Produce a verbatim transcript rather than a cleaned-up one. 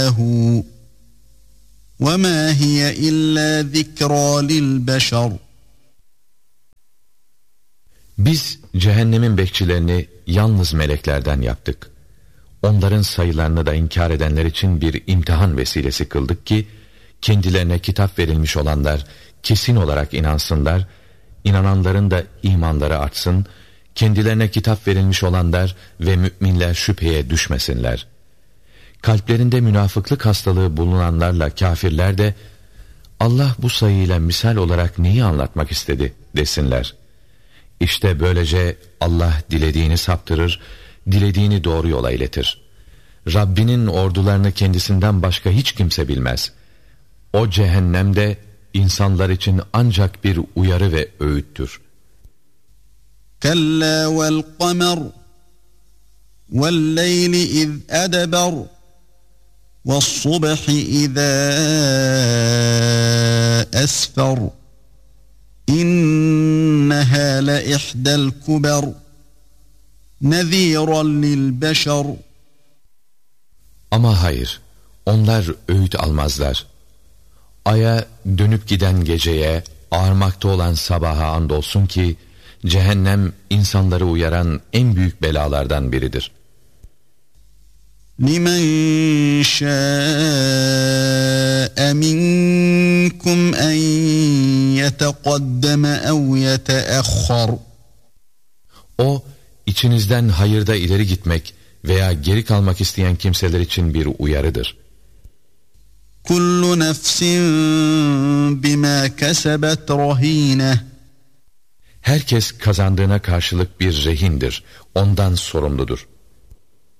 وَمَا هِيَ إِلَّا ذِكْرَى لِلْبَشَرِ. Biz cehennemin bekçilerini yalnız meleklerden yaptık. Onların sayılarını da inkar edenler için bir imtihan vesilesi kıldık ki, kendilerine kitap verilmiş olanlar kesin olarak inansınlar, inananların da imanları artsın, kendilerine kitap verilmiş olanlar ve müminler şüpheye düşmesinler. Kalplerinde münafıklık hastalığı bulunanlarla kafirler de, Allah bu sayıyla misal olarak neyi anlatmak istedi desinler. İşte böylece Allah dilediğini saptırır, dilediğini doğru yola iletir. Rabbinin ordularını kendisinden başka hiç kimse bilmez. O cehennemde insanlar için ancak bir uyarı ve öğüttür. Kella vel kamer vel leyli iz edeber ves subhi izâ esfer İnnehâ le ihdel kuber nezîran lil beşer. Ama hayır, onlar öğüt almazlar. Aya, dönüp giden geceye, ağarmakta olan sabaha andolsun ki, cehennem insanları uyaran en büyük belalardan biridir. لِمَنْ شَاءَ مِنْكُمْ أَنْ يَتَقَدَّمَ اَوْ يَتَأَخَّرُ. O, içinizden hayırda ileri gitmek veya geri kalmak isteyen kimseler için bir uyarıdır. كُلُّ نَفْسٍ بِمَا كَسَبَتْ رَهِينَةٌ. Herkes kazandığına karşılık bir rehindir, ondan sorumludur.